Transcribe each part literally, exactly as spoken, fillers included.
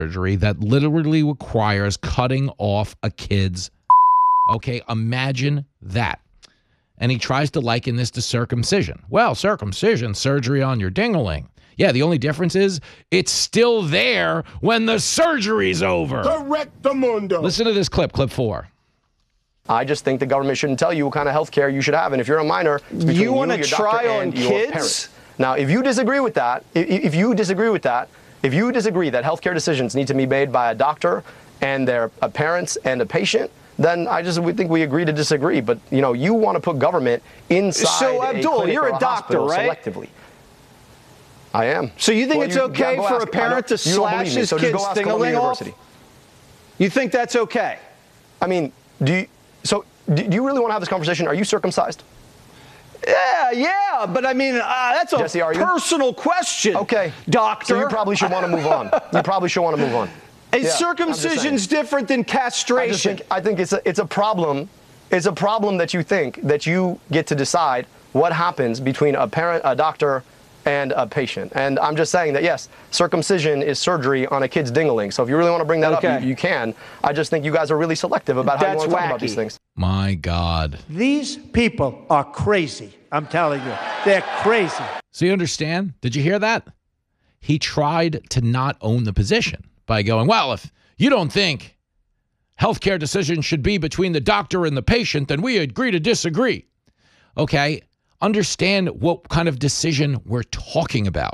surgery that literally requires cutting off a kid's. Okay, imagine that. And he tries to liken this to circumcision. Well, circumcision, surgery on your ding-a-ling. Yeah, the only difference is it's still there when the surgery's over. Correctamundo. Listen to this clip, clip four. I just think the government shouldn't tell you what kind of health care you should have. And if you're a minor, it's between you want you, to your try doctor, on and your kids? parent. Now, if you disagree with that, if, if you disagree with that, if you disagree that healthcare decisions need to be made by a doctor and their a parents and a patient, then I just we think we agree to disagree. But you know, you want to put government inside. So Abdul, a you're a, a doctor, right? Selectively. I am. So you think well, it's you, okay yeah, for ask, a parent to slash his so kid's ding-a-ling off? You think that's okay? I mean, do you? So do you really want to have this conversation? Are you circumcised? Yeah, yeah, but I mean, uh, that's a Jesse, personal question. Okay, doctor. So you probably should want to move on. You probably should want to move on. And yeah, circumcision's different than castration. I, think, I think it's a, it's a problem. It's a problem that you think that you get to decide what happens between a parent, a doctor, and a patient. And I'm just saying that, yes, circumcision is surgery on a kid's ding-a-ling. So if you really want to bring that okay. up, you, you can. I just think you guys are really selective about how That's you want to talk wacky. about these things. My God. These people are crazy. I'm telling you. They're crazy. So you understand? Did you hear that? He tried to not own the position by going, well, if you don't think healthcare decisions should be between the doctor and the patient, then we agree to disagree. Okay, understand what kind of decision we're talking about.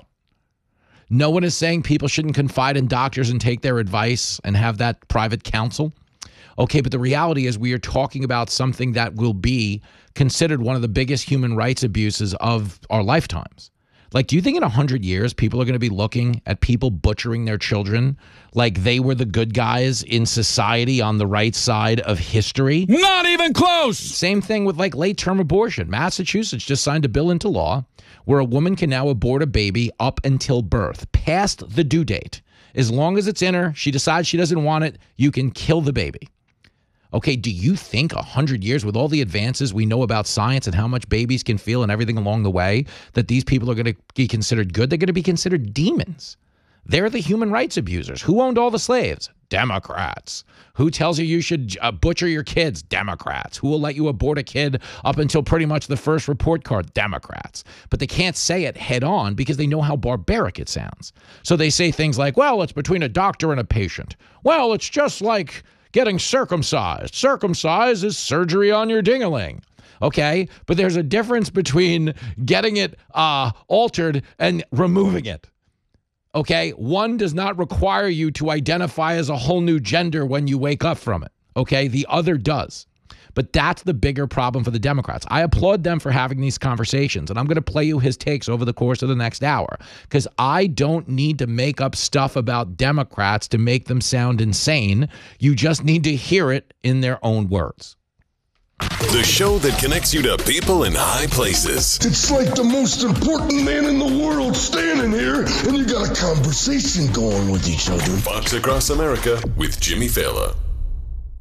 No one is saying people shouldn't confide in doctors and take their advice and have that private counsel. Okay, but the reality is we are talking about something that will be considered one of the biggest human rights abuses of our lifetimes. Like, do you think in one hundred years people are going to be looking at people butchering their children like they were the good guys in society on the right side of history? Not even close! Same thing with, like, late-term abortion. Massachusetts just signed a bill into law where a woman can now abort a baby up until birth, past the due date. As long as it's in her, she decides she doesn't want it, you can kill the baby. Okay, do you think one hundred years, with all the advances we know about science and how much babies can feel and everything along the way, that these people are going to be considered good? They're going to be considered demons. They're the human rights abusers. Who owned all the slaves? Democrats. Who tells you you should uh, butcher your kids? Democrats. Who will let you abort a kid up until pretty much the first report card? Democrats. But they can't say it head on because they know how barbaric it sounds. So they say things like, well, it's between a doctor and a patient. Well, it's just like getting circumcised. Circumcised is surgery on your ding-a-ling. Okay? But there's a difference between getting it uh, altered and removing it. Okay? One does not require you to identify as a whole new gender when you wake up from it. Okay? The other does. But that's the bigger problem for the Democrats. I applaud them for having these conversations, and I'm going to play you his takes over the course of the next hour, because I don't need to make up stuff about Democrats to make them sound insane. You just need to hear it in their own words. The show that connects you to people in high places. It's like the most important man in the world standing here, and you got a conversation going with each other. Fox Across America with Jimmy Fallon.